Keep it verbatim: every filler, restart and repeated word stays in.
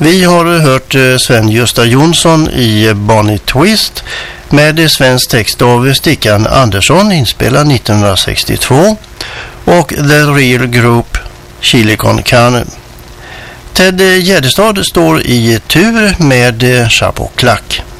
Vi har hört Sven-Gösta Jonsson i Bonnie Twist med svensk text av Stickan Andersson, inspelad nittonhundrasextiotvå, och The Real Group, Chili con Carne. Ted Gärdestad står i tur med Chapeau Clack.